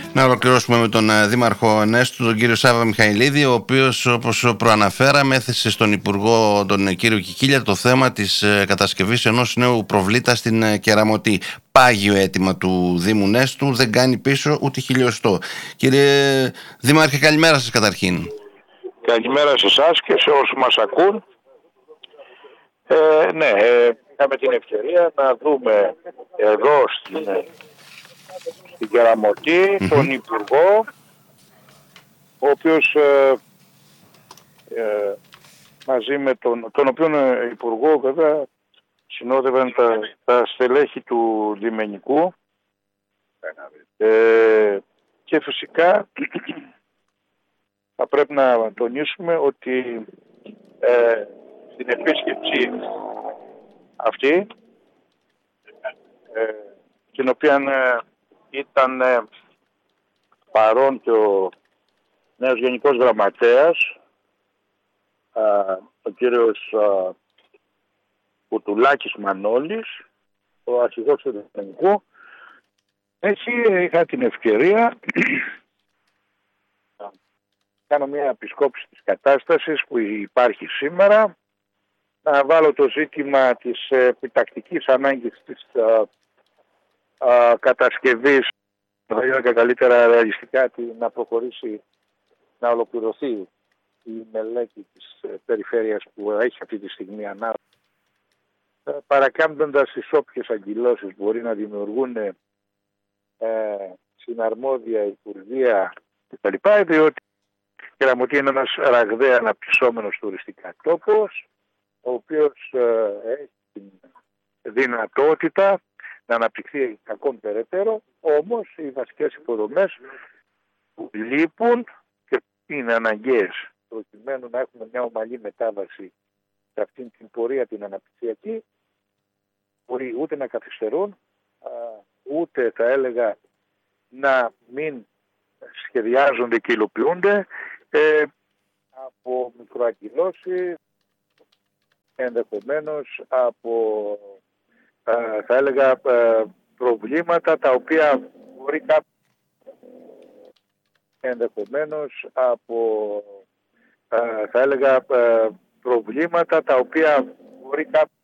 Να ολοκληρώσουμε με τον Δήμαρχο Νέστου, τον κύριο Σάβα Μιχαηλίδη, ο οποίος, όπως προαναφέραμε, έθεσε στον Υπουργό, τον κύριο Κικίλια, το θέμα της κατασκευής ενός νέου προβλήτα στην Κεραμωτή. Πάγιο αίτημα του Δήμου Νέστου, δεν κάνει πίσω ούτε χιλιοστό. Κύριε Δήμαρχε, καλημέρα σας καταρχήν. Καλημέρα σε εσάς και σε όσους μας ακούν. Είχαμε την ευκαιρία να δούμε εδώ στην Κεραμωτή τον Υπουργό, ο οποίος μαζί με τον οποίο Υπουργό βέβαια συνόδευαν τα στελέχη του λιμενικού και φυσικά θα πρέπει να τονίσουμε ότι στην επίσκεψη αυτή, στην οποία ήταν παρόν και ο νέος Γενικός Γραμματέας, ο κύριος Κουτουλάκης Μανώλης, ο αρχηγός του λιμενικού, έτσι είχα την ευκαιρία να κάνω μια επισκόπηση της κατάστασης που υπάρχει σήμερα, να βάλω το ζήτημα της επιτακτικής ανάγκης της κατασκευής, θα έλεγα καλύτερα ρεαλιστικά, να προχωρήσει, να ολοκληρωθεί η μελέτη της περιφέρειας που έχει αυτή τη στιγμή ανάπτυξη, παρακάμπτοντας τις όποιες αγκυλώσεις μπορεί να δημιουργούν συναρμόδια Υπουργεία κτλ. Διότι η Κεραμωτή είναι ένας ραγδαία αναπτυσσόμενος τουριστικά τόπος, ο οποίος έχει την δυνατότητα να αναπτυχθεί ακόμη περαιτέρω, όμως οι βασικές υποδομές που λείπουν και είναι αναγκαίες προκειμένου να έχουμε μια ομαλή μετάβαση σε αυτήν την πορεία την αναπτυξιακή, μπορεί ούτε να καθυστερούν, ούτε θα έλεγα να μην σχεδιάζονται και υλοποιούνται από μικροαγκυλώσεις, ενδεχομένως από θα έλεγα προβλήματα τα οποία μπορεί κάποιος